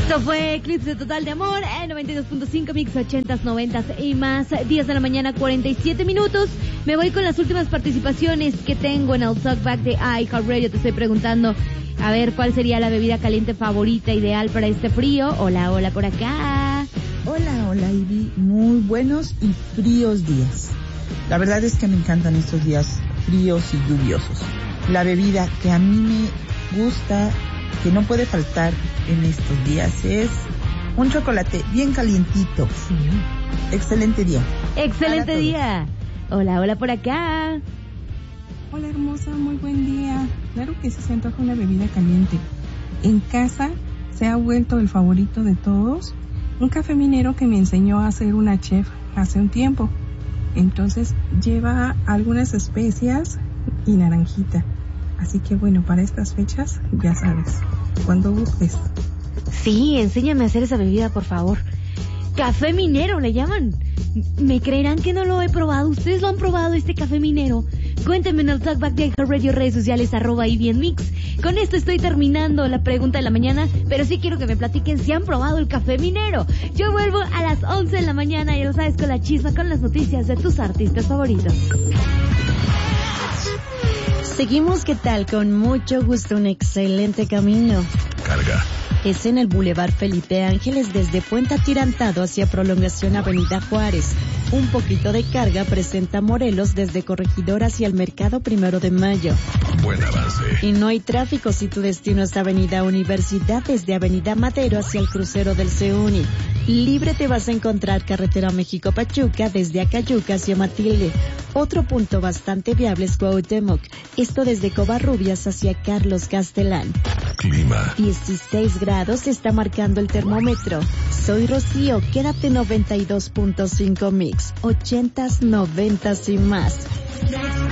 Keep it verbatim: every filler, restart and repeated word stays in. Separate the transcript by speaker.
Speaker 1: Esto fue Eclipse Total de Amor en noventa y dos punto cinco Mix ochentas, noventas y más. diez de la mañana, cuarenta y siete minutos. Me voy con las últimas participaciones que tengo en el Talkback de iHeartRadio. Te estoy preguntando, a ver, ¿cuál sería la bebida caliente favorita ideal para este frío? Hola, hola por acá.
Speaker 2: Hola, hola Ivy. Muy buenos y fríos días. La verdad es que me encantan estos días fríos y lluviosos. La bebida que a mí me gusta, que no puede faltar en estos días, es un chocolate bien calientito. Sí. Excelente día.
Speaker 1: Excelente día. Hola, hola por acá.
Speaker 3: Hola hermosa, muy buen día. Claro que sí se antoja una bebida caliente. En casa se ha vuelto el favorito de todos. Un café minero que me enseñó a hacer una chef hace un tiempo. Entonces lleva algunas especias y naranjita. Así que bueno, para estas fechas, ya sabes, cuando gustes.
Speaker 1: Sí, enséñame a hacer esa bebida, por favor. Café minero le llaman. ¿Me creerán que no lo he probado? ¿Ustedes lo han probado, este café minero? Cuéntenme en el Talkback de iHeartRadio, redes sociales, arroba y bien mix. Con esto estoy terminando la pregunta de la mañana, pero sí quiero que me platiquen si han probado el café minero. Yo vuelvo a las once de la mañana, y lo sabes, con la chisma, con las noticias de tus artistas favoritos.
Speaker 4: Seguimos, ¿qué tal? Con mucho gusto, un excelente camino.
Speaker 5: Carga.
Speaker 4: Es en el Boulevard Felipe Ángeles desde Puente Atirantado hacia Prolongación Avenida Juárez. Un poquito de carga presenta Morelos desde Corregidor hacia el Mercado Primero de Mayo.
Speaker 5: Buen avance.
Speaker 4: Y no hay tráfico si tu destino es Avenida Universidad desde Avenida Madero hacia el crucero del CEUNI. Libre te vas a encontrar Carretera México-Pachuca desde Acayuca hacia Matilde. Otro punto bastante viable es Cuauhtémoc. Esto desde Covarrubias hacia Carlos Castellán.
Speaker 5: Clima.
Speaker 4: dieciséis grados está marcando el termómetro. Soy Rocío, quédate noventa y dos punto cinco Mix, ochentas, noventas y más.